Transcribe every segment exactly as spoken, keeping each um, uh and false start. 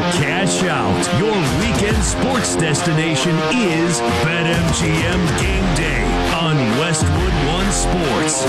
Cash out. Your weekend sports destination is BetMGM Game Day on Westwood One Sports.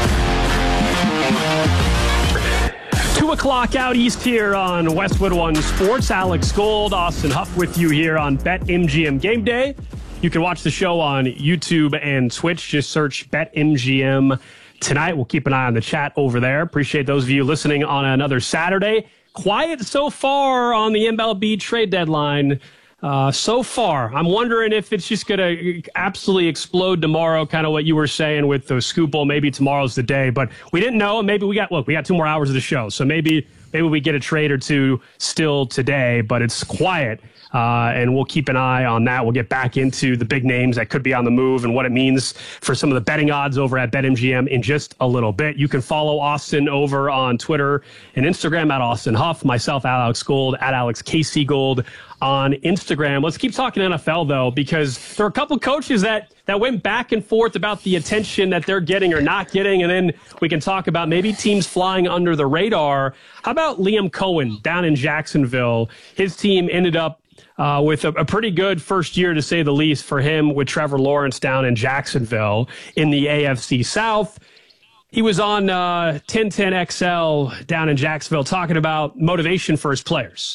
Two o'clock out east here on Westwood One Sports. Alex Gold, Austin Huff with you here on BetMGM Game Day. You can watch the show on YouTube and Twitch. Just search BetMGM tonight. We'll keep an eye on the chat over there. Appreciate those of you listening on another Saturday. Quiet so far on the M L B trade deadline. Uh, so far, I'm wondering if it's just going to absolutely explode tomorrow, kind of what you were saying with the Scoop Bowl. Maybe tomorrow's the day, but we didn't know. Maybe we got, look, we got two more hours of the show, so maybe maybe we get a trade or two still today, but it's quiet, uh, and we'll keep an eye on that. We'll get back into the big names that could be on the move and what it means for some of the betting odds over at BetMGM in just a little bit. You can follow Austin over on Twitter and Instagram at Austin Huff, myself, Alex Gold, at Alex K C Gold on Instagram. Let's keep talking N F L, though, because there are a couple coaches that, that went back and forth about the attention that they're getting or not getting, and then we can talk about maybe teams flying under the radar. How about Liam Cohen down in Jacksonville? His team ended up uh, with a, a pretty good first year, to say the least, for him with Trevor Lawrence down in Jacksonville in the A F C South. He was on uh, ten ten X L down in Jacksonville talking about motivation for his players.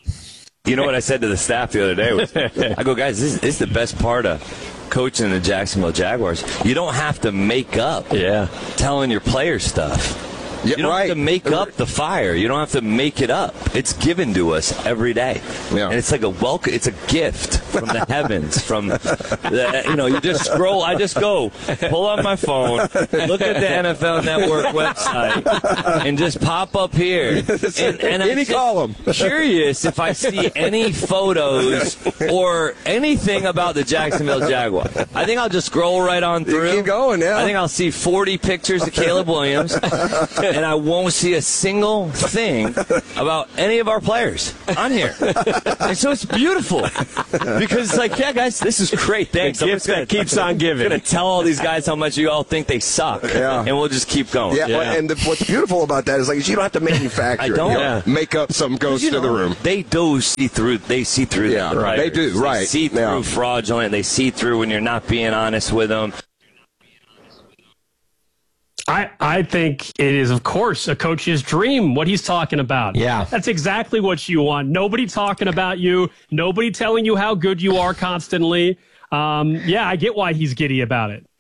You know what I said to the staff the other day? Was, I go, guys, this, this is the best part of coaching the Jacksonville Jaguars. You don't have to make up yeah. telling your players stuff. Yeah, you don't right. have to make up the fire. You don't have to make it up. It's given to us every day. Yeah. And it's like a welcome. It's a gift from the heavens. From the, you know, you just scroll. I just go, pull on my phone, look at the N F L Network website, and just pop up here. And, and any column. Curious if I see any photos or anything about the Jacksonville Jaguars. I think I'll just scroll right on through. You keep going, yeah. I think I'll see forty pictures of Caleb Williams. And I won't see a single thing about any of our players on here. And so it's beautiful. Because it's like, yeah, guys, this is great. Thanks. The gift that keeps on giving. I'm going to tell all these guys how much you all think they suck. Yeah. And we'll just keep going. Yeah, yeah. And the, what's beautiful about that is, like, you don't have to manufacture I don't. it. You know, Yeah. make up some ghost you to know, the room. They do see through. They see through. Yeah, the right. They do, right. They see through yeah. fraudulent. They see through when you're not being honest with them. I, I think it is, of course, a coach's dream, what he's talking about. Yeah. That's exactly what you want. Nobody talking about you. Nobody telling you how good you are constantly. Um, yeah, I get why he's giddy about it.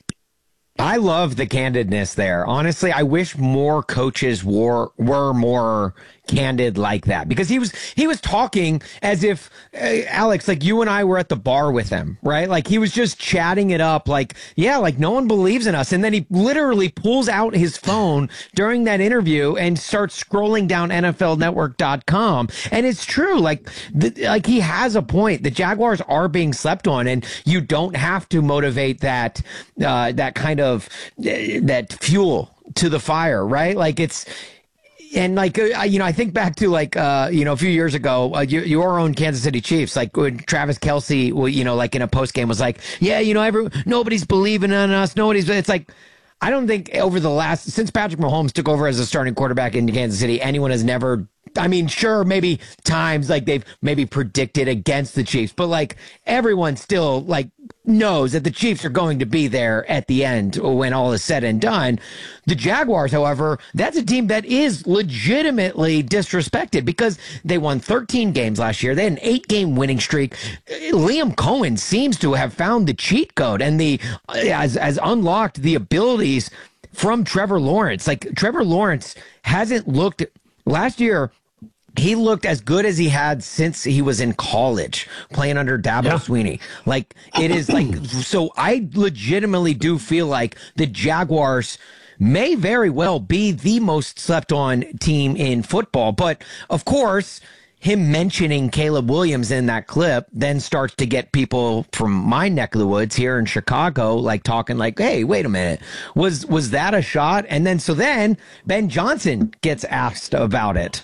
I love the candidness there. Honestly, I wish more coaches were were more candid like that, because he was he was talking as if uh, Alex, like you and I were at the bar with him, right? Like he was just chatting it up, like, yeah, like no one believes in us. And then he literally pulls out his phone during that interview and starts scrolling down N F L network dot com. And it's true, like th- like he has a point. The Jaguars are being slept on, and you don't have to motivate that uh, that kind of uh, that fuel to the fire, right? Like it's. And like, uh, you know, I think back to like, uh, you know, a few years ago, uh, your, your own Kansas City Chiefs, like when Travis Kelce, well, you know, like in a post game was like, yeah, you know, every, nobody's believing in us. Nobody's, it's like, I don't think over the last, since Patrick Mahomes took over as a starting quarterback in Kansas City, anyone has never, I mean, sure, maybe times like they've maybe predicted against the Chiefs, but like everyone still like knows that the Chiefs are going to be there at the end when all is said and done. The Jaguars, however, that's a team that is legitimately disrespected because they won thirteen games last year. They had an eight game winning streak. Liam Cohen seems to have found the cheat code and the has, has unlocked the abilities from Trevor Lawrence. Like Trevor Lawrence hasn't looked last year. He looked as good as he had since he was in college playing under Dabo yeah. Sweeney. Like it is like, so I legitimately do feel like the Jaguars may very well be the most slept on team in football. But of course, him mentioning Caleb Williams in that clip then starts to get people from my neck of the woods here in Chicago, like talking like, hey, wait a minute. Was, was that a shot? And then, so then Ben Johnson gets asked about it.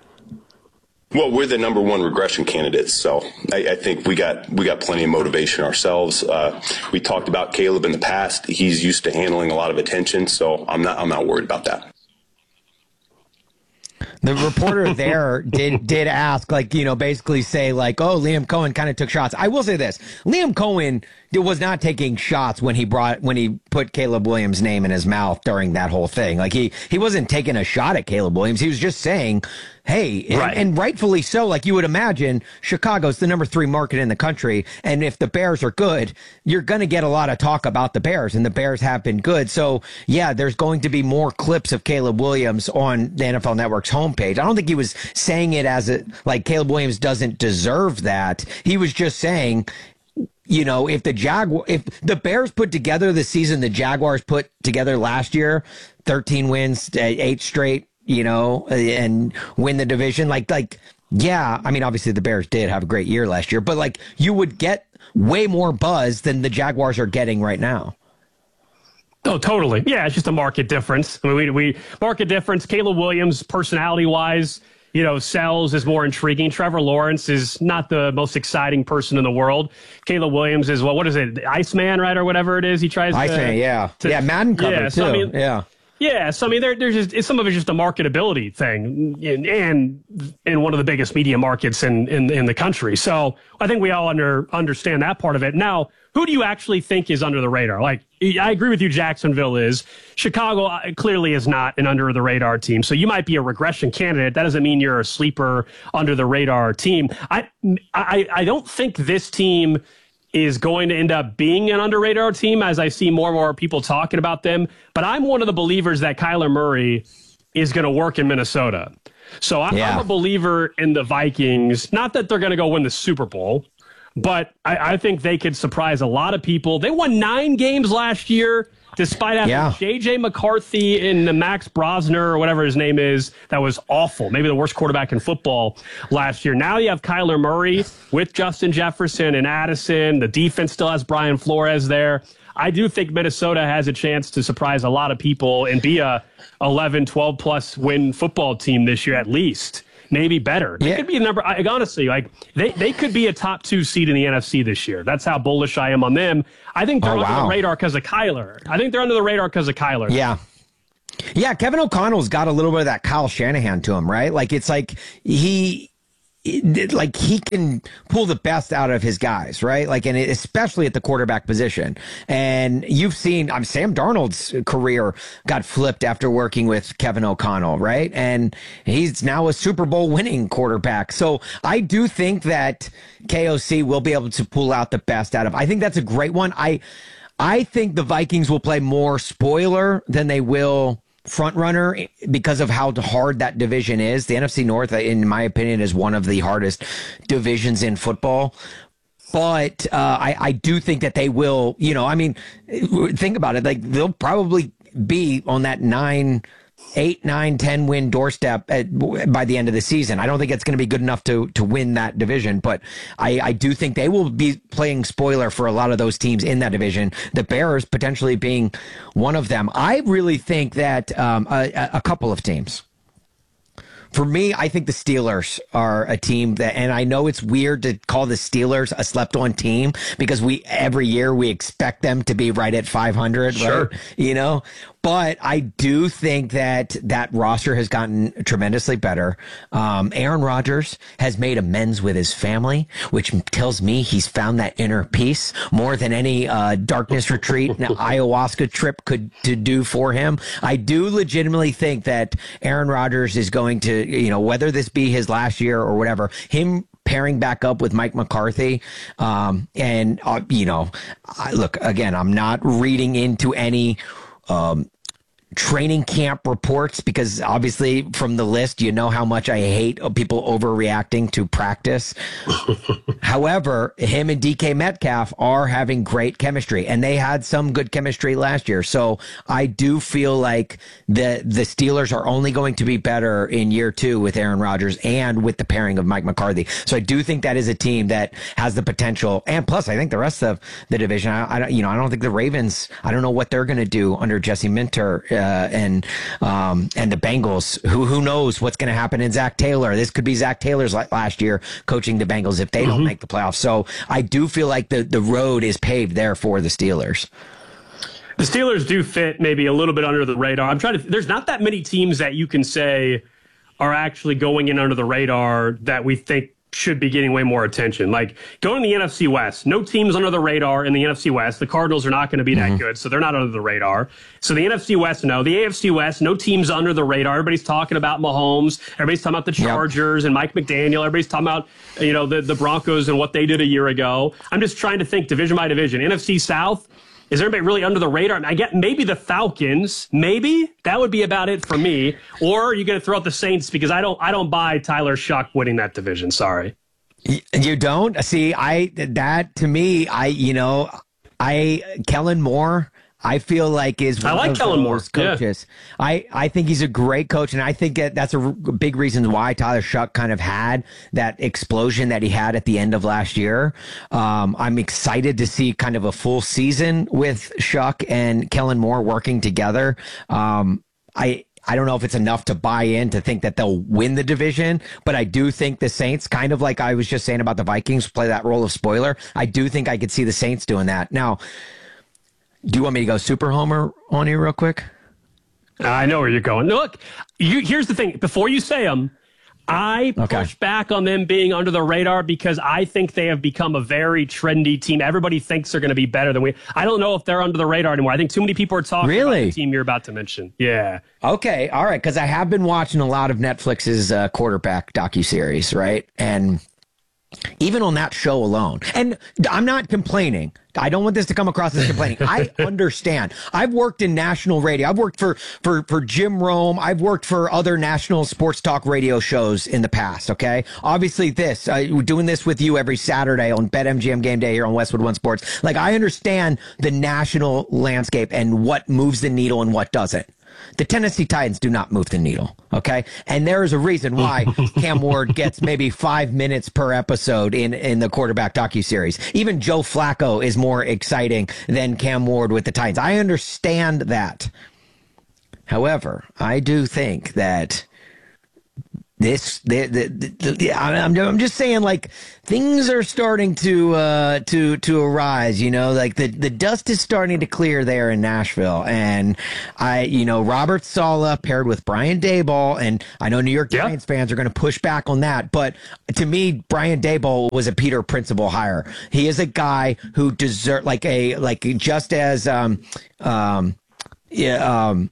Well, we're the number one regression candidates, so I, I think we got we got plenty of motivation ourselves. Uh, we talked about Caleb in the past; he's used to handling a lot of attention, so I'm not I'm not worried about that. The reporter there did did ask, like, you know, basically say, like, oh, Liam Cohen kind of took shots. I will say this. Liam Cohen was not taking shots when he brought when he put Caleb Williams' name in his mouth during that whole thing. Like, he, he wasn't taking a shot at Caleb Williams. He was just saying, hey, right. and, and rightfully so. Like, you would imagine, Chicago's the number three market in the country. And if the Bears are good, you're going to get a lot of talk about the Bears, and the Bears have been good. So, yeah, there's going to be more clips of Caleb Williams on the N F L Network's homepage. I don't think he was saying it as a, like, Caleb Williams doesn't deserve that. He was just saying, you know, if the Jaguar, if the Bears put together the season the Jaguars put together last year, thirteen wins, eight straight, you know, and win the division, like, like, yeah, I mean, obviously the Bears did have a great year last year, but like, you would get way more buzz than the Jaguars are getting right now. Oh, totally. Yeah, it's just a market difference. I mean, we, we market difference. Caleb Williams, personality-wise, you know, sells, is more intriguing. Trevor Lawrence is not the most exciting person in the world. Caleb Williams is, well, what is it, Iceman, right, or whatever it is he tries Iceman, to... Iceman, yeah. To, yeah, Madden cover, yeah, too. So, I mean, yeah. Yeah, so I mean, there, there's just some of it's just a marketability thing, and, and in one of the biggest media markets in, in in the country. So I think we all under understand that part of it. Now, who do you actually think is under the radar? Like, I agree with you, Jacksonville is. Chicago clearly is not an under the radar team. So you might be a regression candidate. That doesn't mean you're a sleeper under the radar team. I I, I don't think this team is going to end up being an under radar team, as I see more and more people talking about them. But I'm one of the believers that Kyler Murray is going to work in Minnesota. So I'm, yeah. I'm a believer in the Vikings. Not that they're going to go win the Super Bowl, but I, I think they could surprise a lot of people. They won nine games last year, despite having yeah. J J McCarthy and Max Brosner, or whatever his name is. That was awful. Maybe the worst quarterback in football last year. Now you have Kyler Murray with Justin Jefferson and Addison. The defense still has Brian Flores there. I do think Minnesota has a chance to surprise a lot of people and be a eleven, twelve plus win football team this year at least. Maybe better. They yeah. could be a number. I, honestly, like they, they could be a top two seed in the N F C this year. That's how bullish I am on them. I think they're oh, under wow. the radar because of Kyler. I think they're under the radar because of Kyler. Yeah. Yeah, Kevin O'Connell's got a little bit of that Kyle Shanahan to him, right? Like, it's like he... like he can pull the best out of his guys, right? Like, and especially at the quarterback position. And you've seen, I'm Sam Darnold's career got flipped after working with Kevin O'Connell, right? And he's now a Super Bowl winning quarterback. So I do think that K O C will be able to pull out the best out of. I think that's a great one. I, I think the Vikings will play more spoiler than they will front runner because of how hard that division is. The N F C North, in my opinion, is one of the hardest divisions in football. But uh, I, I do think that they will, you know, I mean, think about it. Like, they'll probably be on that nine, eight, nine, ten win doorstep at, by the end of the season. I don't think it's going to be good enough to to win that division, but I, I do think they will be playing spoiler for a lot of those teams in that division. The Bears potentially being one of them. I really think that um, a, a couple of teams. For me, I think the Steelers are a team that, and I know it's weird to call the Steelers a slept-on team because we every year we expect them to be right at five hundred, sure. right? You know, but I do think that that roster has gotten tremendously better. Um, Aaron Rodgers has made amends with his family, which tells me he's found that inner peace more than any uh, darkness retreat and ayahuasca trip could to do for him. I do legitimately think that Aaron Rodgers is going to, you know, whether this be his last year or whatever, him pairing back up with Mike McCarthy. Um, and, uh, you know, I, look, again, I'm not reading into any um, training camp reports because obviously from the list, you know how much I hate people overreacting to practice. However, him and D K Metcalf are having great chemistry and they had some good chemistry last year. So I do feel like the, the Steelers are only going to be better in year two with Aaron Rodgers and with the pairing of Mike McCarthy. So I do think that is a team that has the potential. And plus, I think the rest of the division, I, I don't, you know, I don't think the Ravens, I don't know what they're going to do under Jesse Minter. Uh, Uh, and um, and the Bengals, who who knows what's going to happen in Zach Taylor. This could be Zach Taylor's last year coaching the Bengals if they mm-hmm. don't make the playoffs. So I do feel like the, the road is paved there for the Steelers. The Steelers do fit maybe a little bit under the radar. I'm trying to, there's not that many teams that you can say are actually going in under the radar that we think should be getting way more attention. Like going to the N F C West, no teams under the radar in the N F C West. The Cardinals are not going to be that mm-hmm. good, so they're not under the radar. So the N F C West, no. The A F C West, no teams under the radar. Everybody's talking about Mahomes. Everybody's talking about the Chargers yep. and Mike McDaniel. Everybody's talking about, you know, the, the Broncos and what they did a year ago. I'm just trying to think division by division. N F C South, is everybody really under the radar? I get maybe the Falcons, maybe that would be about it for me. Or are you going to throw out the Saints because I don't I don't buy Tyler Shuck winning that division. Sorry. You don't see I that to me I you know I Kellen Moore I feel like is one I like of Kellen Moore coaches. Yeah. I, I think he's a great coach, and I think that that's a r- big reason why Tyler Shuck kind of had that explosion that he had at the end of last year. Um, I'm excited to see kind of a full season with Shuck and Kellen Moore working together. Um, I. I don't know if it's enough to buy in to think that they'll win the division, but I do think the Saints, kind of like I was just saying about the Vikings, play that role of spoiler. I do think I could see the Saints doing that. Now, do you want me to go super homer on you real quick? I know where you're going. Look, you, here's the thing. Before you say them, I okay. push back on them being under the radar because I think they have become a very trendy team. Everybody thinks they're going to be better than we. I don't know if they're under the radar anymore. I think too many people are talking really? about the team you're about to mention. Yeah. Okay. All right. Because I have been watching a lot of Netflix's uh, quarterback docuseries, right? And even on that show alone, and I'm not complaining. I don't want this to come across as complaining. I understand. I've worked in national radio. I've worked for, for, for Jim Rome. I've worked for other national sports talk radio shows in the past. Okay. Obviously this, uh, we're doing this with you every Saturday on BetMGM Game Day here on Westwood One Sports. Like I understand the national landscape and what moves the needle and what doesn't. The Tennessee Titans do not move the needle, okay? And there is a reason why Cam Ward gets maybe five minutes per episode in, in the quarterback docuseries. Even Joe Flacco is more exciting than Cam Ward with the Titans. I understand that. However, I do think that this, the, the, the, the, I'm, I'm just saying, like, things are starting to, uh, to, to arise, you know, like the, the dust is starting to clear there in Nashville. And I, you know, Robert Saleh paired with Brian Daboll, and I know New York yeah. Giants fans are going to push back on that. But to me, Brian Daboll was a Peter Principle hire. He is a guy who deserves, like a, like just as, um, um, yeah, um,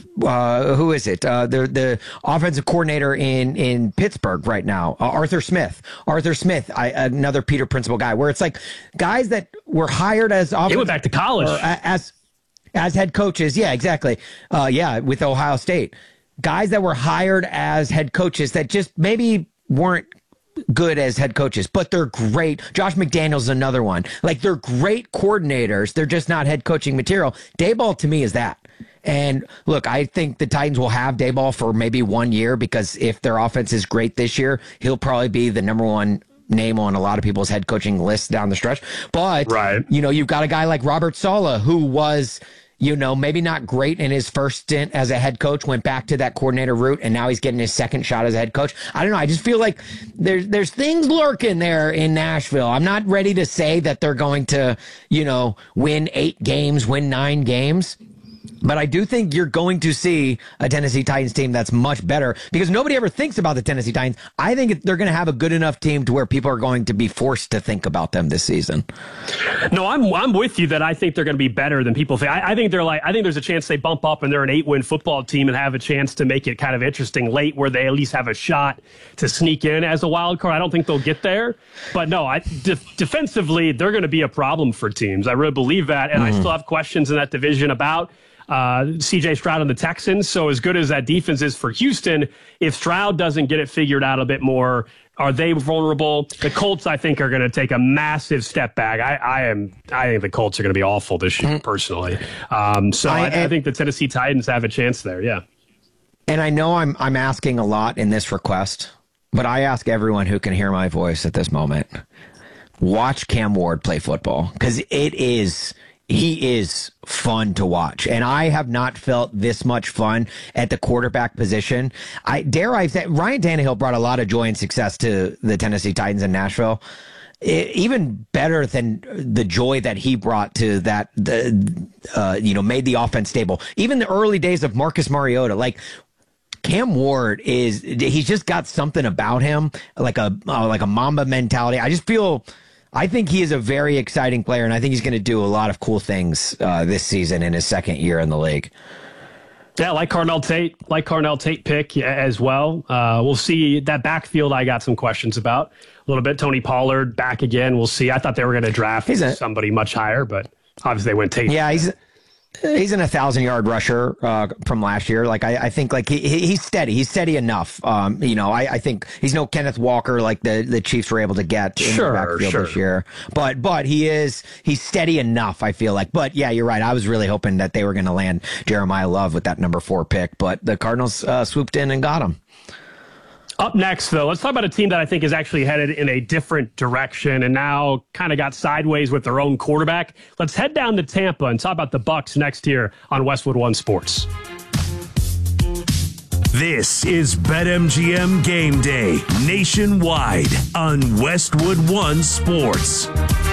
Uh, who is it? Uh, the the offensive coordinator in, in Pittsburgh right now, uh, Arthur Smith. Arthur Smith, I, another Peter Principle guy, where it's like guys that were hired as offensive, he went back to college or, uh, as as head coaches. Yeah, exactly. Uh, yeah, with Ohio State, guys that were hired as head coaches that just maybe weren't good as head coaches, but they're great. Josh McDaniels is another one. Like they're great coordinators. They're just not head coaching material. Daboll to me is that. And look, I think the Titans will have Daboll for maybe one year because if their offense is great this year, he'll probably be the number one name on a lot of people's head coaching lists down the stretch. But, right. you know, you've got a guy like Robert Saleh who was, you know, maybe not great in his first stint as a head coach, went back to that coordinator route, and now he's getting his second shot as a head coach. I don't know. I just feel like there's there's things lurking there in Nashville. I'm not ready to say that they're going to, you know, win eight games, win nine games. But I do think you're going to see a Tennessee Titans team that's much better because nobody ever thinks about the Tennessee Titans. I think they're going to have a good enough team to where people are going to be forced to think about them this season. No, I'm I'm with you that I think they're going to be better than people think. I, I think they're like I think there's a chance they bump up and they're an eight-win football team and have a chance to make it kind of interesting late where they at least have a shot to sneak in as a wild card. I don't think they'll get there, but no, I de- defensively they're going to be a problem for teams. I really believe that, and mm. I still have questions in that division about Uh, C J Stroud and the Texans. So as good as that defense is for Houston, if Stroud doesn't get it figured out a bit more, are they vulnerable? The Colts, I think, are going to take a massive step back. I, I am. I think the Colts are going to be awful this year, personally. Um, so I, I, I think the Tennessee Titans have a chance there. Yeah. And I know I'm I'm asking a lot in this request, but I ask everyone who can hear my voice at this moment: watch Cam Ward play football because it is. He is fun to watch, and I have not felt this much fun at the quarterback position. I dare I say Ryan Tannehill brought a lot of joy and success to the Tennessee Titans in Nashville. It, even better than the joy that he brought to that, the uh, you know, made the offense stable. Even the early days of Marcus Mariota, like Cam Ward is, he's just got something about him, like a, uh, like a Mamba mentality. I just feel, I think he is a very exciting player, and I think he's going to do a lot of cool things uh, this season in his second year in the league. Yeah, like Carnell Tate, like Carnell Tate pick as well. Uh, we'll see that backfield. I got some questions about a little bit. Tony Pollard back again. We'll see. I thought they were going to draft a, somebody much higher, but obviously they went Tate. Yeah, he's he's an a thousand yard rusher uh, from last year. Like I, I think like he, he's steady. He's steady enough. Um, you know, I, I think he's no Kenneth Walker like the, the Chiefs were able to get in sure, the backfield sure. this year. But but he is he's steady enough. I feel like. But yeah, you're right. I was really hoping that they were going to land Jeremiah Love with that number four pick, but the Cardinals uh, swooped in and got him. Up next, though, let's talk about a team that I think is actually headed in a different direction and now kind of got sideways with their own quarterback. Let's head down to Tampa and talk about the Bucs next here on Westwood One Sports. This is BetMGM Game Day nationwide on Westwood One Sports.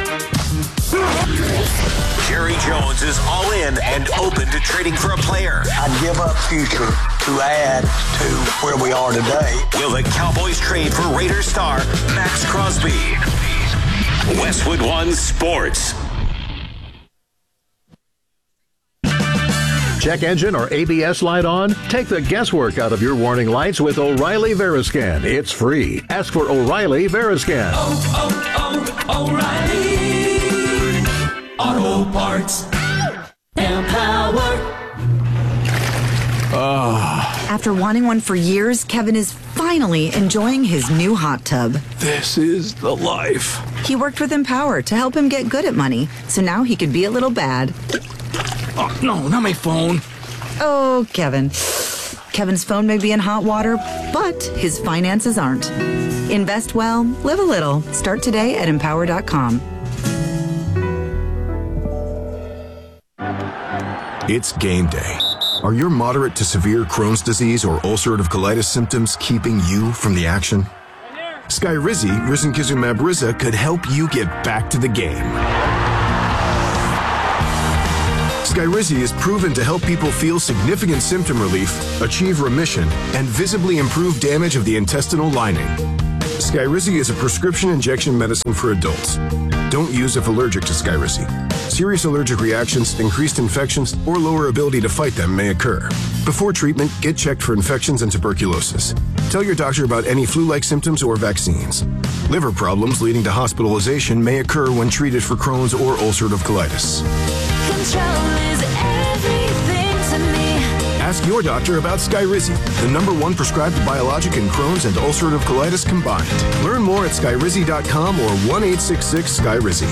Jerry Jones is all in and open to trading for a player. I'd give up future to add to where we are today. Will the Cowboys trade for Raiders star Max Crosby? Westwood One Sports. Check engine or A B S light on? Take the guesswork out of your warning lights with O'Reilly Veriscan. It's free. Ask for O'Reilly Veriscan. Oh, oh, oh, O'Reilly Auto Parts. Empower. Oh. After wanting one for years, Kevin is finally enjoying his new hot tub. This is the life. He worked with Empower to help him get good at money, so now he could be a little bad. Oh, no, not my phone. Oh, Kevin. Kevin's phone may be in hot water, but his finances aren't. Invest well, live a little. Start today at empower dot com. It's game day. Are your moderate to severe Crohn's disease or ulcerative colitis symptoms keeping you from the action? Skyrizi, risankizumab Riza, could help you get back to the game. Skyrizi is proven to help people feel significant symptom relief, achieve remission, and visibly improve damage of the intestinal lining. Skyrizi is a prescription injection medicine for adults. Don't use if allergic to Skyrizi. Serious allergic reactions, increased infections, or lower ability to fight them may occur. Before treatment, get checked for infections and tuberculosis. Tell your doctor about any flu-like symptoms or vaccines. Liver problems leading to hospitalization may occur when treated for Crohn's or ulcerative colitis. Control is everything to me. Ask your doctor about Skyrizi, the number one prescribed biologic in Crohn's and ulcerative colitis combined. Learn more at skyrizi dot com or one eight six six Skyrizi.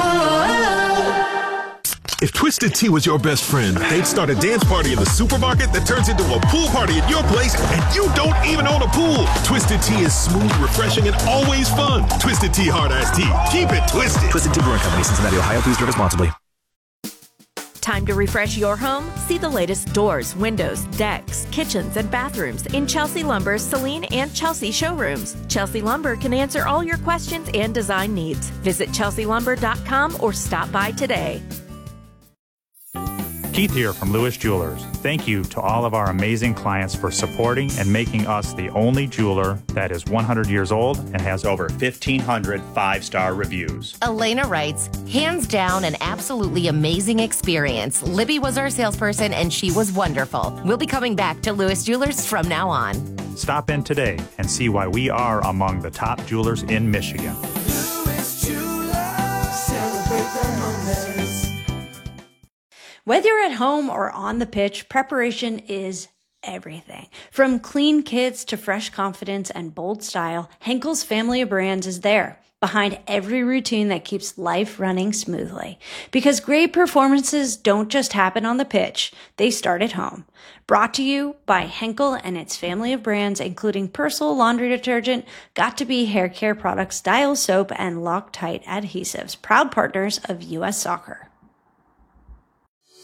If Twisted Tea was your best friend, they'd start a dance party in the supermarket that turns into a pool party at your place, and you don't even own a pool. Twisted Tea is smooth, refreshing, and always fun. Twisted Tea Hard Iced Tea. Keep it twisted. Twisted Tea Brewing Company, Cincinnati, Ohio. Please drink responsibly. Time to refresh your home? See the latest doors, windows, decks, kitchens, and bathrooms in Chelsea Lumber's Celine and Chelsea showrooms. Chelsea Lumber can answer all your questions and design needs. Visit chelsea lumber dot com or stop by today. Keith here from Lewis Jewelers. Thank you to all of our amazing clients for supporting and making us the only jeweler that is one hundred years old and has over fifteen hundred five-star reviews. Elena writes, hands down, an absolutely amazing experience. Libby was our salesperson and she was wonderful. We'll be coming back to Lewis Jewelers from now on. Stop in today and see why we are among the top jewelers in Michigan. Lewis Jewelers, celebrate the moments. Whether you're at home or on the pitch, preparation is everything. From clean kits to fresh confidence and bold style, Henkel's family of brands is there, behind every routine that keeps life running smoothly. Because great performances don't just happen on the pitch, they start at home. Brought to you by Henkel and its family of brands, including Persil laundry detergent, Got2b hair care products, Dial soap, and Loctite adhesives, proud partners of U S Soccer.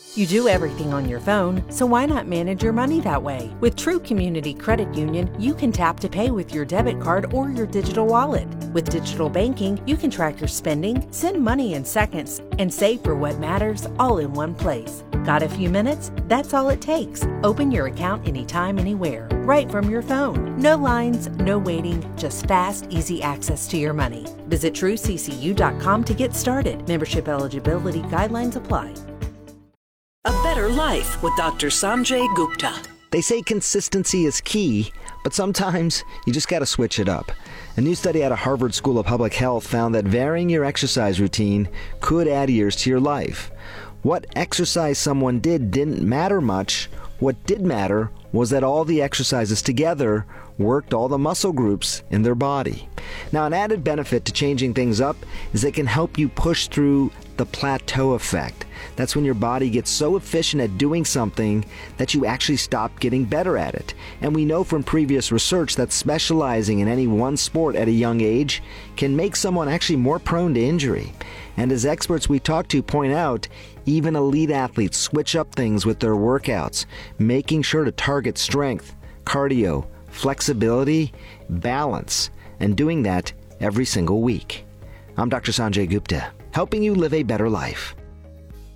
You do everything on your phone, so why not manage your money that way? With True Community Credit Union, you can tap to pay with your debit card or your digital wallet. With digital banking, you can track your spending, send money in seconds, and save for what matters all in one place. Got a few minutes? That's all it takes. Open your account anytime, anywhere, right from your phone. No lines, no waiting, just fast, easy access to your money. Visit true c c u dot com to get started. Membership eligibility guidelines apply. A Better Life with Doctor Sanjay Gupta. They say consistency is key, but sometimes you just got to switch it up. A new study out of Harvard School of Public Health found that varying your exercise routine could add years to your life. What exercise someone did didn't matter much. What did matter was that all the exercises together worked all the muscle groups in their body. Now, an added benefit to changing things up is it can help you push through the plateau effect. That's when your body gets so efficient at doing something that you actually stop getting better at it. And we know from previous research that specializing in any one sport at a young age can make someone actually more prone to injury. And as experts we talk to point out, even elite athletes switch up things with their workouts, making sure to target strength, cardio, flexibility, balance, and doing that every single week. I'm Doctor Sanjay Gupta, helping you live a better life.